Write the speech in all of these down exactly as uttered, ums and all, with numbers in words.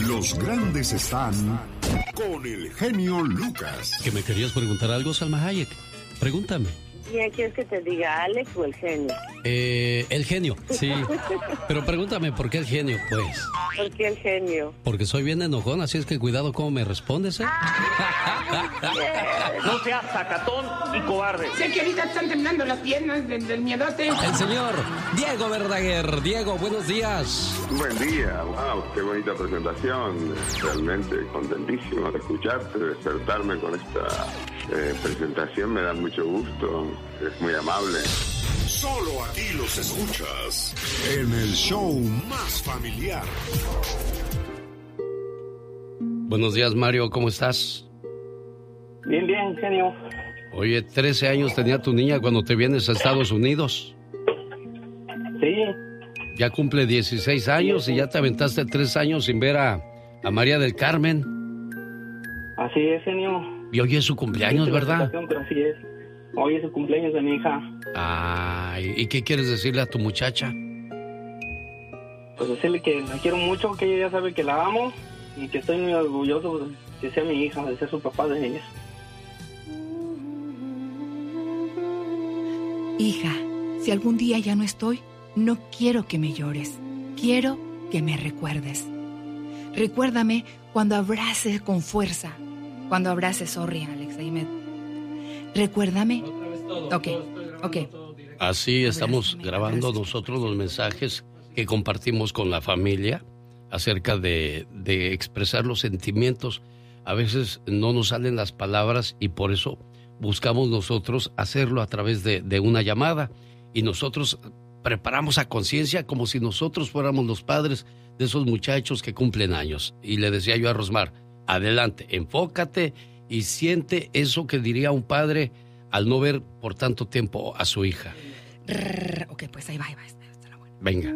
Los grandes están con el genio Lucas. ¿Que me querías preguntar algo, Salma Hayek? Pregúntame. ¿Quién quieres que te diga, Alex o el genio? Eh, el genio, sí. Pero pregúntame, ¿por qué el genio? Pues. ¿Por qué el genio? Porque soy bien enojón, así es que cuidado cómo me respondes, ¿eh? No seas sacatón y cobarde. Sé que ahorita están temblando las piernas del, del miedote. El señor Diego Verdaguer. Diego, buenos días. Buen día, wow, qué bonita presentación. Realmente contentísimo de escucharte, de despertarme con esta eh, presentación. Me da mucho gusto, es muy amable. Solo aquí los escuchas en el show más familiar. Buenos días, Mario, ¿cómo estás? Bien, bien, genio. Oye, trece años tenía tu niña cuando te vienes a Estados Unidos. Sí. Ya cumple dieciséis años y ya te aventaste tres años sin ver a, a María del Carmen. Así es, genio. Y hoy es su cumpleaños, ¿verdad? Pero así es. Hoy es el cumpleaños de mi hija. Ay, ¿y qué quieres decirle a tu muchacha? Pues decirle que la quiero mucho, que ella ya sabe que la amo y que estoy muy orgulloso de que sea mi hija, de ser su papá de ella. Hija, si algún día ya no estoy, no quiero que me llores. Quiero que me recuerdes. Recuérdame cuando abraces con fuerza. Cuando abraces, sorry, Alex, ahí me... Recuérdame. Ok, ok. Así estamos grabando nosotros los mensajes que compartimos con la familia acerca de, de expresar los sentimientos. A veces no nos salen las palabras y por eso buscamos nosotros hacerlo a través de, de una llamada. Y nosotros preparamos a conciencia como si nosotros fuéramos los padres de esos muchachos que cumplen años. Y le decía yo a Rosmar, adelante, enfócate y siente eso que diría un padre al no ver por tanto tiempo a su hija. Rrr, ok, pues ahí va, ahí va. Esta, esta la buena. Venga.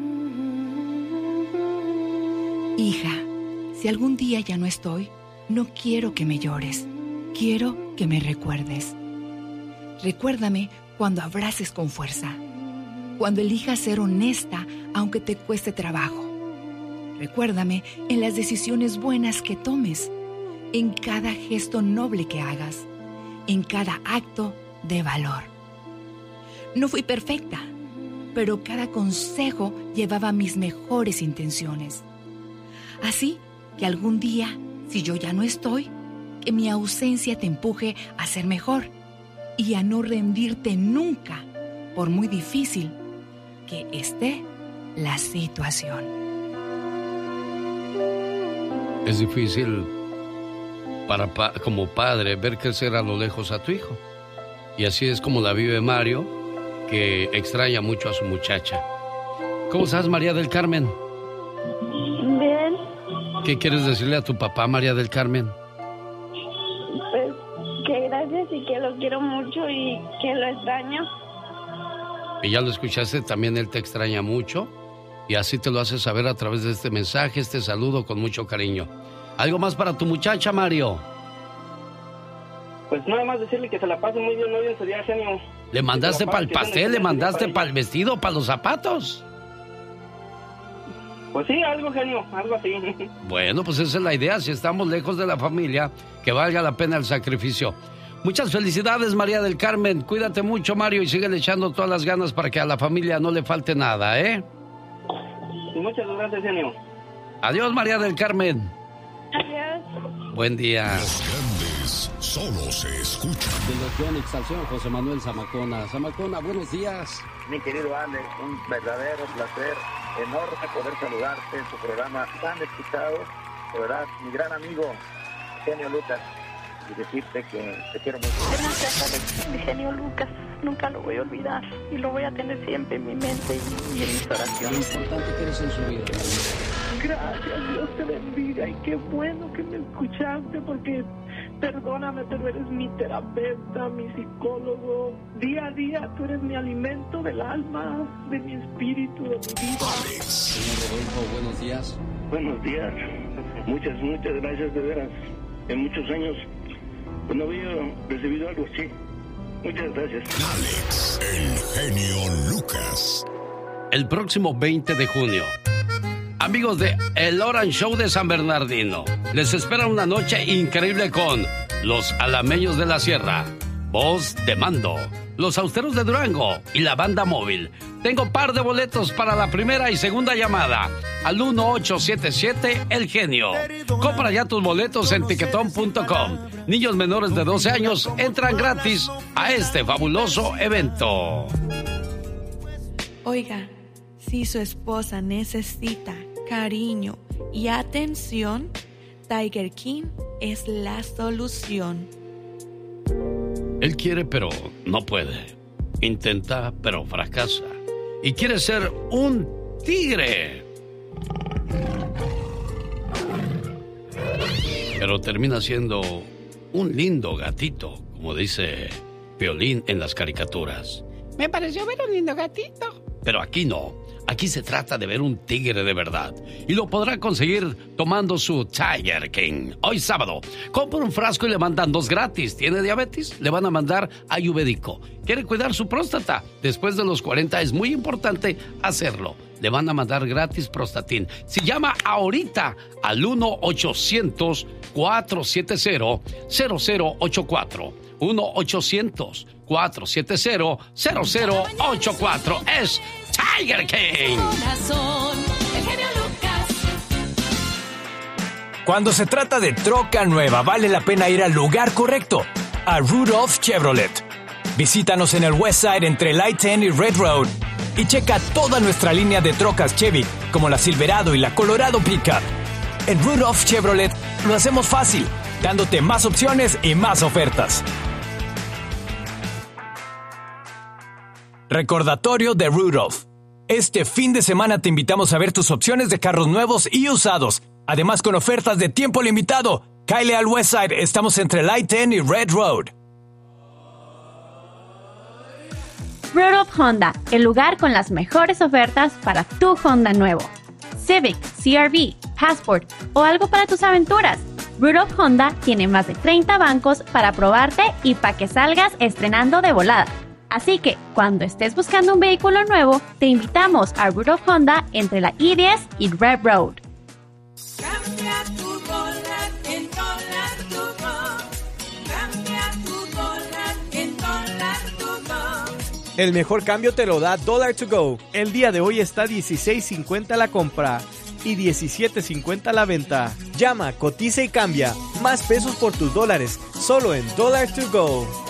Hija, si algún día ya no estoy, no quiero que me llores. Quiero que me recuerdes. Recuérdame cuando abraces con fuerza. Cuando elijas ser honesta, aunque te cueste trabajo. Recuérdame en las decisiones buenas que tomes, en cada gesto noble que hagas, en cada acto de valor. No fui perfecta, pero cada consejo llevaba mis mejores intenciones. Así que algún día, si yo ya no estoy, que mi ausencia te empuje a ser mejor y a no rendirte nunca, por muy difícil que esté la situación. Es difícil para pa- como padre ver crecer a lo lejos a tu hijo. Y así es como la vive Mario, que extraña mucho a su muchacha. ¿Cómo estás, María del Carmen? Bien, ¿Qué quieres decirle a tu papá, María del Carmen? pues que gracias y que lo quiero mucho y que lo extraño. Y ya lo escuchaste, también él te extraña mucho. Y así te lo hace saber a través de este mensaje, este saludo con mucho cariño. ¿Algo más para tu muchacha, Mario? Pues nada más decirle que se la pase muy bien hoy en su día, genio. ¿Le mandaste para el pastel? ¿Le mandaste para el vestido? ¿Para los zapatos? Pues sí, algo, genio, algo así. Bueno, pues esa es la idea. Si estamos lejos de la familia, que valga la pena el sacrificio. Muchas felicidades, María del Carmen. Cuídate mucho, Mario, y sigue echando todas las ganas para que a la familia no le falte nada, ¿eh? Muchas gracias, genio. Adiós, María del Carmen. Adiós. Buen día. Los grandes solo se escuchan. Fundación Exalción, José Manuel Zamacona. Zamacona, buenos días. Mi querido Alex, un verdadero placer, enorme poder saludarte en tu programa tan escuchado. De verdad, mi gran amigo, genio Lucas, y decirte que te quiero mucho. Gracias, Alex, mi genio Lucas. Nunca lo voy a olvidar y lo voy a tener siempre en mi mente y, y en mis oraciones. Lo importante que eres en su vida. Gracias, Dios te bendiga y qué bueno que me escuchaste porque perdóname, pero eres mi terapeuta, mi psicólogo. Día a día tú eres mi alimento del alma, de mi espíritu, de mi vida. Señor Rodolfo, buenos días. Buenos días. Muchas, muchas gracias, de veras. En muchos años pues no había recibido algo así. Muchas gracias. Alex, el genio Lucas. El próximo veinte de junio, Amigos de El Orange Show de San Bernardino, les espera una noche increíble con los Alameños de la Sierra, Voz de Mando, los Austeros de Durango y la Banda Móvil. Tengo par de boletos para la primera y segunda llamada al uno ocho siete siete El Genio. Compra ya tus boletos en tiquetón punto com. Niños menores de doce años entran gratis a este fabuloso evento. Oiga, si su esposa necesita cariño y atención, Tiger King es la solución. Él quiere pero no puede. Intenta pero fracasa. Y quiere ser un tigre. Pero termina siendo un lindo gatito, como dice Piolín en las caricaturas. Me pareció ver un lindo gatito. Pero aquí no. Aquí se trata de ver un tigre de verdad. Y lo podrá conseguir tomando su Tiger King. Hoy sábado, compra un frasco y le mandan dos gratis. ¿Tiene diabetes? Le van a mandar ayurvédico. ¿Quiere cuidar su próstata? Después de los cuarenta es muy importante hacerlo. Le van a mandar gratis Prostatin. Si llama ahorita al uno ochocientos cuatro siete cero cero cero ocho cuatro. uno ochocientos cuatro siete cero cero cero ocho cuatro. Es Tiger King. Cuando se trata de troca nueva, vale la pena ir al lugar correcto, a Rudolph Chevrolet. Visítanos en el Westside entre Light ten y Red Road y checa toda nuestra línea de trocas Chevy, como la Silverado y la Colorado Pickup. En Rudolph Chevrolet lo hacemos fácil, dándote más opciones y más ofertas. Recordatorio de Rudolph. Este fin de semana te invitamos a ver tus opciones de carros nuevos y usados. Además, con ofertas de tiempo limitado. Cáele al Westside, estamos entre Light ten y Red Road. Rudolph Honda, el lugar con las mejores ofertas para tu Honda nuevo. Civic, C R V, Passport o algo para tus aventuras. Rudolph Honda tiene más de treinta bancos para probarte y para que salgas estrenando de volada. Así que, cuando estés buscando un vehículo nuevo, te invitamos a Rudolph Honda entre la I diez y Red Road. Cambia tu dólar en Dólar to Go. Cambia tu dólar en Dólar to Go. El mejor cambio te lo da Dólar to Go. El día de hoy está dieciséis cincuenta la compra y diecisiete cincuenta la venta. Llama, cotiza y cambia. Más pesos por tus dólares, solo en Dólar to Go.